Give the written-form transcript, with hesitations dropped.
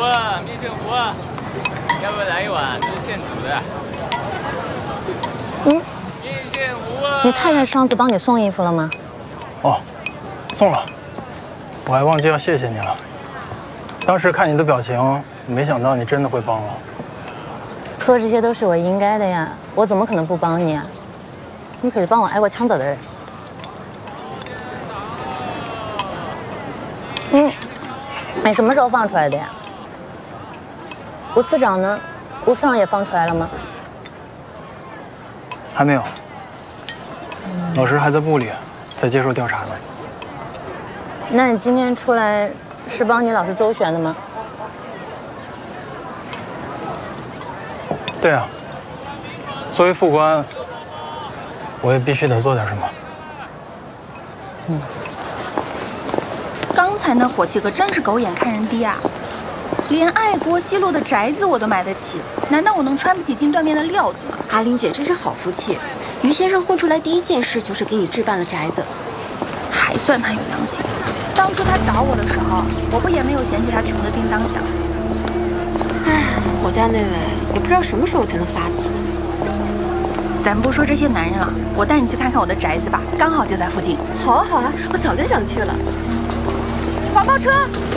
面线糊，要不要来一碗？这是现煮的。 嗯。 面线糊啊！ 你太太上次帮你送衣服了吗？ 哦，送了。我还忘记要谢谢你了。当时看你的表情，没想到你真的会帮我。 做这些都是我应该的呀，我怎么可能不帮你啊？你可是帮我挨过枪子的人。你什么时候放出来的呀？吴次长呢？吴次长也放出来了吗？ 还没有。老师还在部里，在接受调查呢。 那你今天出来是帮你老师周旋的吗？ 对啊。作为副官，我也必须得做点什么。 刚才那伙计可真是狗眼看人低啊！连爱国西路的宅子我都买得起，难道我能穿不起金缎面的料子吗？ 阿玲姐真是好福气，于先生混出来第一件事就是给你置办了宅子， 还算他有良心。当初他找我的时候，我不也没有嫌弃他穷得叮当响。 唉，我家那位也不知道什么时候才能发迹。 咱不说这些男人了，我带你去看看我的宅子吧，刚好就在附近。 好啊好啊，我早就想去了。 黄包车。